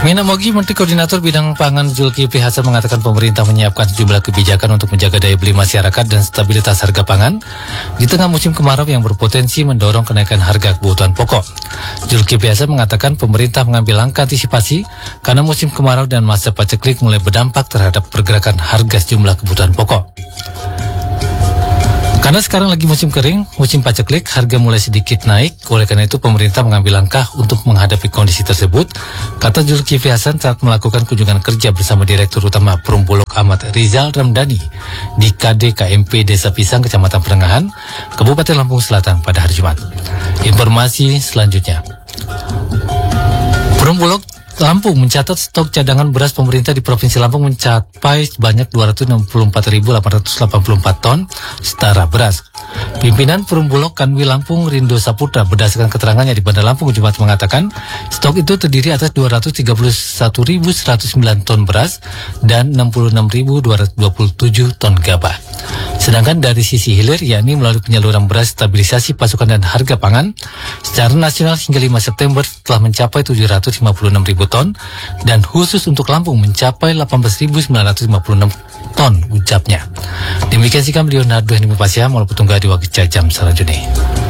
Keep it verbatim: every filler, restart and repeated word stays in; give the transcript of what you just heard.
Mina Mogi, Menteri Koordinator Bidang Pangan Zulkifli Hasan mengatakan pemerintah menyiapkan sejumlah kebijakan untuk menjaga daya beli masyarakat dan stabilitas harga pangan di tengah musim kemarau yang berpotensi mendorong kenaikan harga kebutuhan pokok. Zulkifli Hasan mengatakan pemerintah mengambil langkah antisipasi karena musim kemarau dan masa paceklik mulai berdampak terhadap pergerakan harga sejumlah kebutuhan pokok. Karena sekarang lagi musim kering, musim paceklik, harga mulai sedikit naik. Oleh karena itu, pemerintah mengambil langkah untuk menghadapi kondisi tersebut, kata Zulkifli Hasan saat melakukan kunjungan kerja bersama Direktur Utama Perumbulok Ahmad Rizal Ramdhani di K D K M P Desa Pisang, Kecamatan Perengahan, Kabupaten Lampung Selatan pada hari Jumat. Informasi selanjutnya. Perumbulok Lampung mencatat stok cadangan beras pemerintah di Provinsi Lampung mencapai sebanyak dua ratus enam puluh empat ribu delapan ratus delapan puluh empat ton setara beras. Pimpinan Perumbulok Kanwil Lampung Rindo Saputra berdasarkan keterangannya di Bandar Lampung Jumat mengatakan stok itu terdiri atas dua ratus tiga puluh satu ribu seratus sembilan ton beras dan enam puluh enam ribu dua ratus dua puluh tujuh ton gabah. Sedangkan dari sisi hilir, yakni melalui penyaluran beras stabilisasi pasokan dan harga pangan, secara nasional hingga lima September telah mencapai tujuh ratus lima puluh enam ribu ton dan khusus untuk Lampung mencapai delapan belas ribu sembilan ratus lima puluh enam ton, ucapnya. Demikian sikap Leonardo Henry Pasya, Malu Petungga di Wakil Jam selanjutnya.